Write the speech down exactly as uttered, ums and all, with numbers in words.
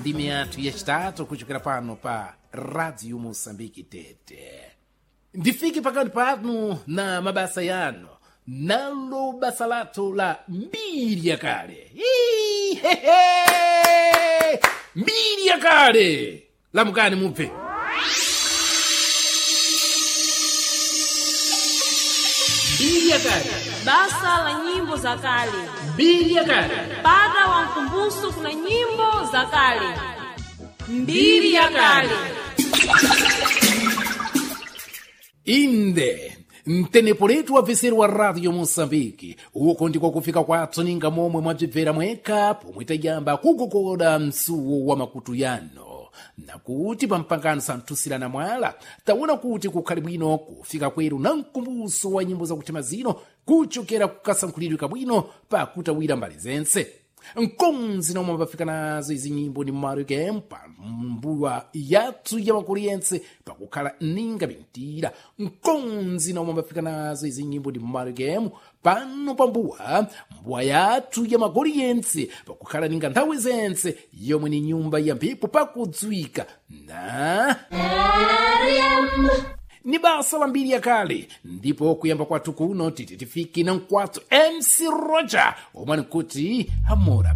ndime yathu yachitatu kuchokera pano pa Radio Moçambique Tete. Ndifike pakati panu na mabasa yano, nalo basa lathu la mbiri ya kale. Hii, he, he! Mbiri ya kale! Lamukani mupfe. Mbiri ya kale. Basa la nyimbo za kale. Mbiri ya kale. Pada wa mkumbuso kuna nyimbo za kale. Mbiri ya kale. Inde mtenepo letu waveseri wa Radio Moçambique, uko ndiko kufika kwathu ninga momwe mwabzibvera mweka pomwe tayamba kukokoda msuwo wa makutu yano, nakuti pampangano santhusirana mwala taona kuti kukhali bwino kufika kweru na mkumbuso wa nyimbo za kuthema zino kuchokera kukasankhulidwe kabwino pakutawira mbali zense. Nkonzi nomwe pafika nazo izi nyimbo ni Mario Game pa mbuwa yathu ya makuriyense pakukhala ninga bintira. Nkonzi nomwe pafika nazo izi nyimbo ni Mario Game pano pambuwa mbuwa yathu ya makuriyense pakukhala ninga nthawi zense yomwe ni nyumba ya mphepo pakudzwika na ni basa la mbiri ya kale. Ndipo kuyamba kwathu kuno titi tifiki na mkwathu M C Roger omwe nkuti Amora